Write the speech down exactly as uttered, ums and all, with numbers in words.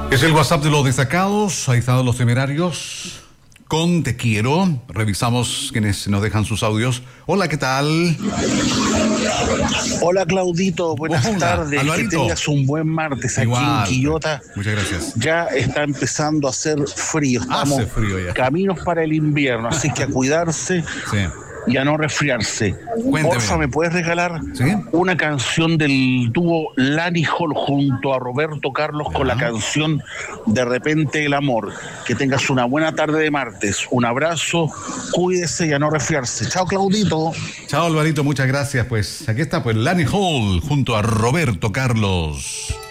Es el WhatsApp de los destacados, ahí están los temerarios. Con Te Quiero, revisamos quienes nos dejan sus audios. Hola, ¿qué tal? Hola, Claudito, buenas Hola, tardes. Alvarito. Que tengas un buen martes aquí Igual, en Quillota. muchas gracias. Ya está empezando a hacer frío, estamos Hace frío ya. caminos para el invierno, así que a cuidarse Sí. y a no resfriarse. Cuénteme. Porfa, ¿me puedes regalar ¿Sí? una canción del dúo Lani Hall junto a Roberto Carlos con la canción De repente el amor? Que tengas una buena tarde de martes. Un abrazo, cuídese y a no resfriarse. Chao, Claudito. Chao, Alvarito, muchas gracias. Pues aquí está, pues, Lani Hall junto a Roberto Carlos.